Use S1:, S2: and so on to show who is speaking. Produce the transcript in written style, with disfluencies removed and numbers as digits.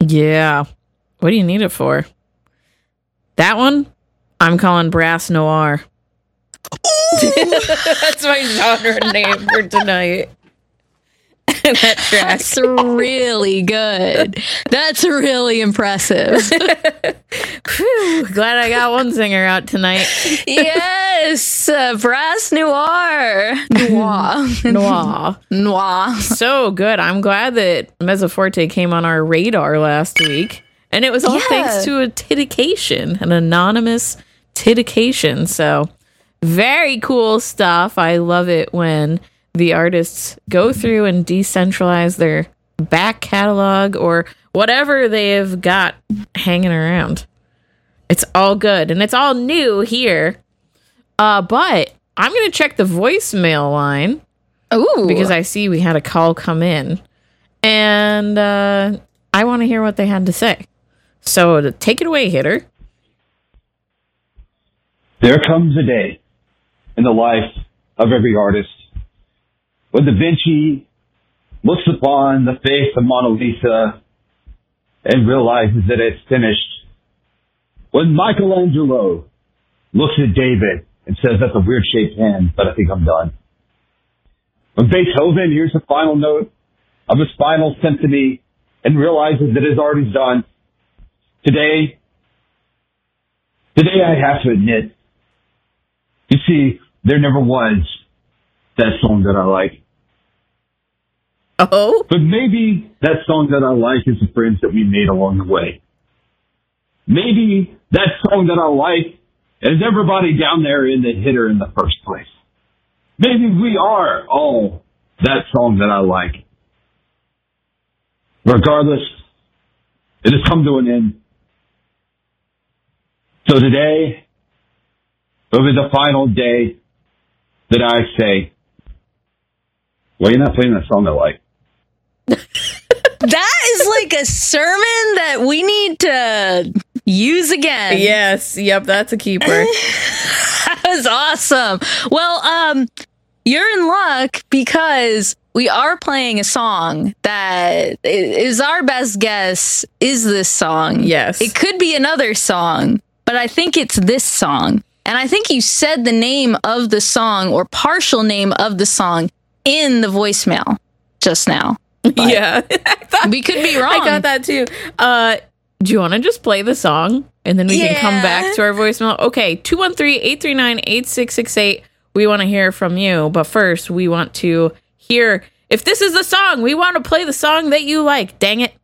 S1: Yeah. What do you need it for? That one, I'm calling Brass Noir. That's my genre name for tonight. That track.
S2: That's really good. That's really impressive.
S1: Whew, glad I got one singer out tonight.
S2: Yes, Brass Noir. Noir.
S1: So good. I'm glad that Mezzoforte came on our radar last week. And it was all thanks to a titication, an anonymous titication. So very cool stuff. I love it when the artists go through and decentralize their back catalog or whatever they've got hanging around. It's all good. And it's all new here. But I'm going to check the voicemail line.
S2: Ooh.
S1: Because I see we had a call come in. And I want to hear what they had to say. So take it away, Hitter.
S3: There comes a day in the life of every artist when Da Vinci looks upon the face of Mona Lisa and realizes that it's finished. When Michelangelo looks at David and says, that's a weird shaped hand, but I think I'm done. When Beethoven hears the final note of his final symphony and realizes that his art is done. Today I have to admit, you see, there never was that song that I like.
S1: Oh?
S3: But maybe that song that I like is the friends that we made along the way. Maybe that song that I like is everybody down there in the Hitter in the first place. Maybe we are all that song that I like. Regardless, it has come to an end. So today will be the final day that I say, well, you're not playing that song I like.
S2: That is like a sermon that we need to use again.
S1: Yes. Yep. That's a keeper.
S2: That was awesome. Well, you're in luck because we are playing a song that is our best guess is this song.
S1: Yes.
S2: It could be another song, but I think it's this song. And I think you said the name of the song or partial name of the song in the voicemail just now. But
S1: yeah.
S2: we could be wrong.
S1: I got that too. Do you want to just play the song and then we can come back to our voicemail? Okay, 213-839-8668. We want to hear from you. But first, we want to hear if this is the song. We want to play the song that you like. Dang it.